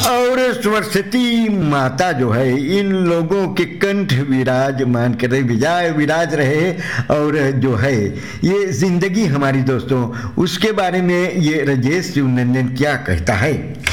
और सरस्वती माता जो है इन लोगों के कंठ विराजमान कर रहे, विराज रहे। और जो है ये जिंदगी हमारी दोस्तों, उसके बारे में ये राजेश शिवनंदन क्या कहता है।